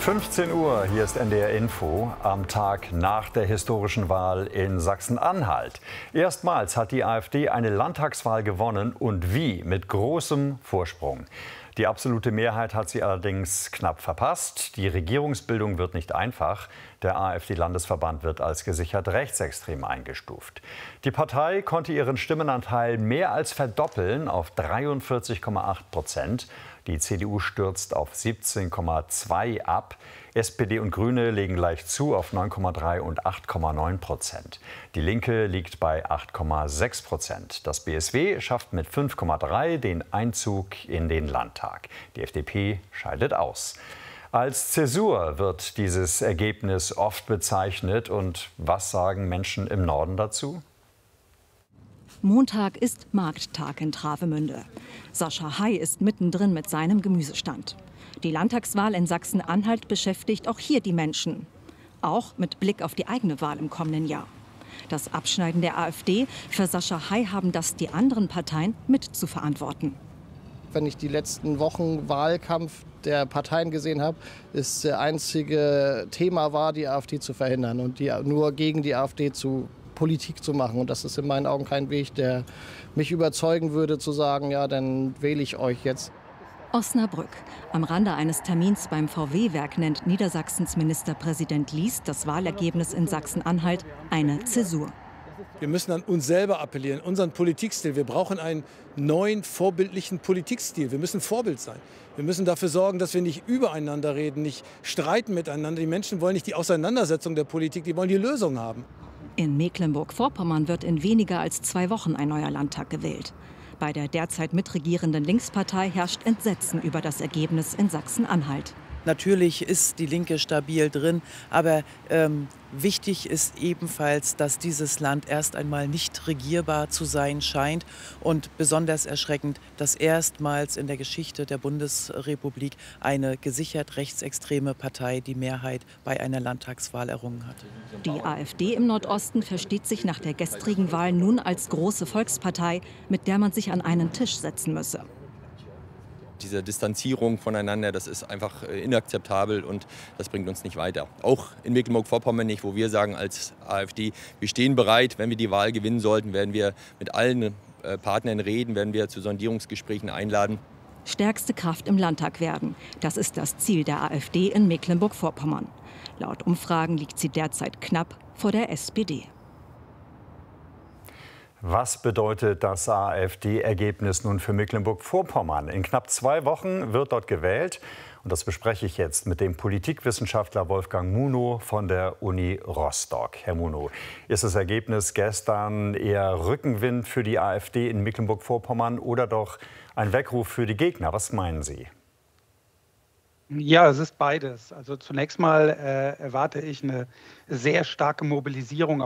15 Uhr, hier ist NDR Info, am Tag nach der historischen Wahl in Sachsen-Anhalt. Erstmals hat die AfD eine Landtagswahl gewonnen und wie? Mit großem Vorsprung. Die absolute Mehrheit hat sie allerdings knapp verpasst. Die Regierungsbildung wird nicht einfach. Der AfD-Landesverband wird als gesichert rechtsextrem eingestuft. Die Partei konnte ihren Stimmenanteil mehr als verdoppeln auf 43,8%. Die CDU stürzt auf 17,2 ab. SPD und Grüne legen leicht zu auf 9,3 und 8,9%. Die Linke liegt bei 8,6%. Das BSW schafft mit 5,3 den Einzug in den Landtag. Die FDP scheidet aus. Als Zäsur wird dieses Ergebnis oft bezeichnet. Und was sagen Menschen im Norden dazu? Montag ist Markttag in Travemünde. Sascha Hay ist mittendrin mit seinem Gemüsestand. Die Landtagswahl in Sachsen-Anhalt beschäftigt auch hier die Menschen. Auch mit Blick auf die eigene Wahl im kommenden Jahr. Das Abschneiden der AfD, für Sascha Hay haben das die anderen Parteien mit zu verantworten. Wenn ich die letzten Wochen Wahlkampf der Parteien gesehen habe, ist das einzige Thema war, die AfD zu verhindern und nur gegen die AfD Politik zu machen. Und das ist in meinen Augen kein Weg, der mich überzeugen würde, zu sagen, ja, dann wähle ich euch jetzt. Osnabrück. Am Rande eines Termins beim VW-Werk nennt Niedersachsens Ministerpräsident Lies das Wahlergebnis in Sachsen-Anhalt eine Zäsur. Wir müssen an uns selber appellieren, unseren Politikstil. Wir brauchen einen neuen, vorbildlichen Politikstil. Wir müssen Vorbild sein. Wir müssen dafür sorgen, dass wir nicht übereinander reden, nicht streiten miteinander. Die Menschen wollen nicht die Auseinandersetzung der Politik, die wollen die Lösung haben. In Mecklenburg-Vorpommern wird in weniger als 2 Wochen ein neuer Landtag gewählt. Bei der derzeit mitregierenden Linkspartei herrscht Entsetzen über das Ergebnis in Sachsen-Anhalt. Natürlich ist die Linke stabil drin, aber wichtig ist ebenfalls, dass dieses Land erst einmal nicht regierbar zu sein scheint. Und besonders erschreckend, dass erstmals in der Geschichte der Bundesrepublik eine gesichert rechtsextreme Partei die Mehrheit bei einer Landtagswahl errungen hat. Die AfD im Nordosten versteht sich nach der gestrigen Wahl nun als große Volkspartei, mit der man sich an einen Tisch setzen müsse. Diese Distanzierung voneinander, das ist einfach inakzeptabel und das bringt uns nicht weiter. Auch in Mecklenburg-Vorpommern nicht, wo wir sagen als AfD, wir stehen bereit, wenn wir die Wahl gewinnen sollten, werden wir mit allen Partnern reden, werden wir zu Sondierungsgesprächen einladen. Stärkste Kraft im Landtag werden. Das ist das Ziel der AfD in Mecklenburg-Vorpommern. Laut Umfragen liegt sie derzeit knapp vor der SPD. Was bedeutet das AfD-Ergebnis nun für Mecklenburg-Vorpommern? In knapp 2 Wochen wird dort gewählt. Und das bespreche ich jetzt mit dem Politikwissenschaftler Wolfgang Munow von der Uni Rostock. Herr Munow, ist das Ergebnis gestern eher Rückenwind für die AfD in Mecklenburg-Vorpommern oder doch ein Weckruf für die Gegner? Was meinen Sie? Ja, es ist beides. Also zunächst mal erwarte ich eine sehr starke Mobilisierung